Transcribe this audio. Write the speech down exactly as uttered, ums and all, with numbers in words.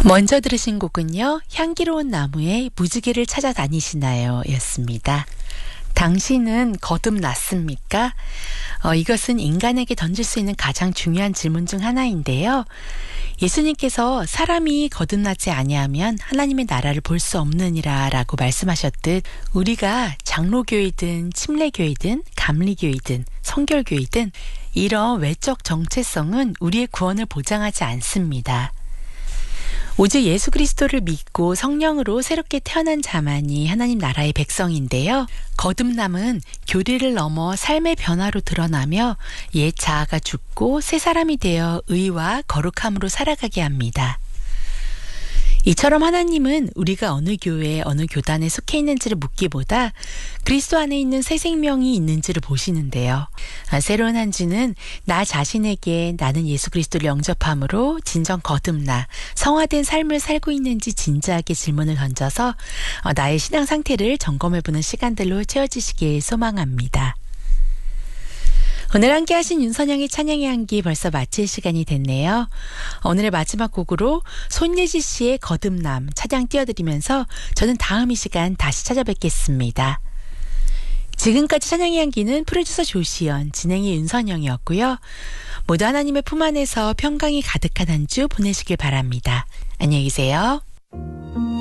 먼저 들으신 곡은요, 향기로운 나무에 무지개를 찾아다니시나요? 였습니다. 당신은 거듭났습니까? 어, 이것은 인간에게 던질 수 있는 가장 중요한 질문 중 하나인데요. 예수님께서 사람이 거듭나지 아니하면 하나님의 나라를 볼 수 없느니라 라고 말씀하셨듯, 우리가 장로교이든 침례교이든 감리교이든 성결교이든 이런 외적 정체성은 우리의 구원을 보장하지 않습니다. 오직 예수 그리스도를 믿고 성령으로 새롭게 태어난 자만이 하나님 나라의 백성인데요. 거듭남은 교리를 넘어 삶의 변화로 드러나며 옛 자아가 죽고 새 사람이 되어 의와 거룩함으로 살아가게 합니다. 이처럼 하나님은 우리가 어느 교회, 어느 교단에 속해 있는지를 묻기보다 그리스도 안에 있는 새 생명이 있는지를 보시는데요. 새로운 한 주는 나 자신에게 나는 예수 그리스도를 영접함으로 진정 거듭나 성화된 삶을 살고 있는지 진지하게 질문을 던져서 나의 신앙 상태를 점검해보는 시간들로 채워지시길 소망합니다. 오늘 함께 하신 윤선영의 찬양의 향기 벌써 마칠 시간이 됐네요. 오늘의 마지막 곡으로 손예지 씨의 거듭남 찬양 띄워드리면서 저는 다음 이 시간 다시 찾아뵙겠습니다. 지금까지 찬양의 향기는 프로듀서 조시연, 진행의 윤선영이었고요. 모두 하나님의 품 안에서 평강이 가득한 한 주 보내시길 바랍니다. 안녕히 계세요.